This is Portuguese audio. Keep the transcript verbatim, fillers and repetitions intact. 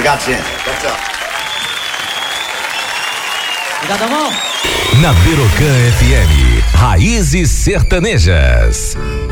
Obrigado, gente. Tchau, tchau. Obrigado, amor. Na Birocan F M, Raízes Sertanejas.